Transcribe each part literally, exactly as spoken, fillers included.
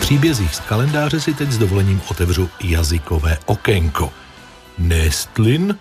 příbězích z kalendáře si teď s dovolením otevřu jazykové okénko. Nestlin,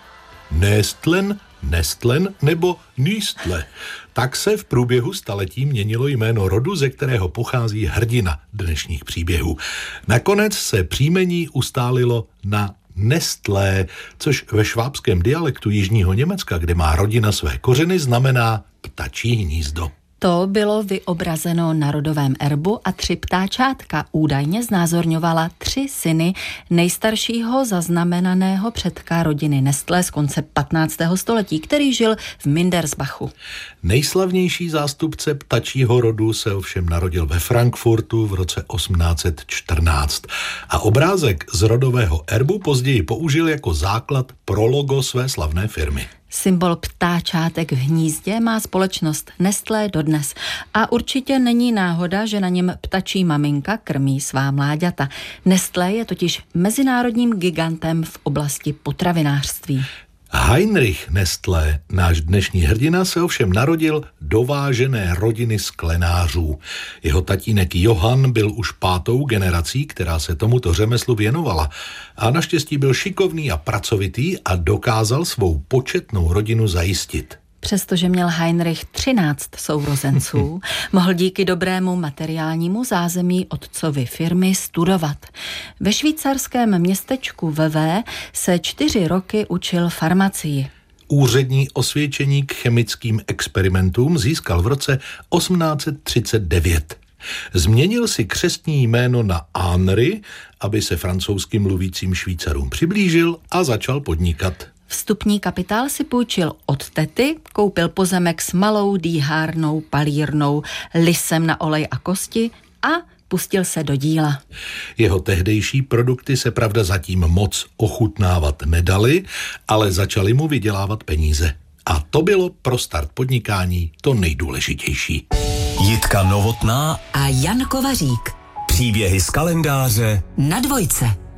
Nestlen, Nestlen nebo Nýstle. Tak se v průběhu staletí měnilo jméno rodu, ze kterého pochází hrdina dnešních příběhů. Nakonec se příjmení ustálilo na Nestlé, což ve švábském dialektu jižního Německa, kde má rodina své kořeny, znamená ptačí hnízdo. To bylo vyobrazeno na rodovém erbu a tři ptáčátka údajně znázorňovala tři syny nejstaršího zaznamenaného předka rodiny Nestlé z konce patnáctého století, který žil v Mindersbachu. Nejslavnější zástupce ptačího rodu se ovšem narodil ve Frankfurtu v roce osmnáct set čtrnáct a obrázek z rodového erbu později použil jako základ pro logo své slavné firmy. Symbol ptáčátek v hnízdě má společnost Nestlé dodnes a určitě není náhoda, že na něm ptačí maminka krmí svá mláďata. Nestlé je totiž mezinárodním gigantem v oblasti potravinářství. Heinrich Nestlé, náš dnešní hrdina, se ovšem narodil do vážené rodiny sklenářů. Jeho tatínek Johann byl už pátou generací, která se tomuto řemeslu věnovala. A naštěstí byl šikovný a pracovitý a dokázal svou početnou rodinu zajistit. Přestože měl Heinrich třináct sourozenců, mohl díky dobrému materiálnímu zázemí otcovy firmy studovat. Ve švýcarském městečku Vevey se čtyři roky učil farmacii. Úřední osvědčení k chemickým experimentům získal v roce osmnáct set třicet devět. Změnil si křestní jméno na Henri, aby se francouzsky mluvícím Švýcarům přiblížil a začal podnikat. Vstupní kapitál si půjčil od tety, koupil pozemek s malou dýhárnou, palírnou, lisem na olej a kosti a pustil se do díla. Jeho tehdejší produkty se pravda zatím moc ochutnávat nedaly, ale začaly mu vydělávat peníze. A to bylo pro start podnikání to nejdůležitější. Jitka Novotná a Jan Kovařík. Příběhy z kalendáře na Dvojce.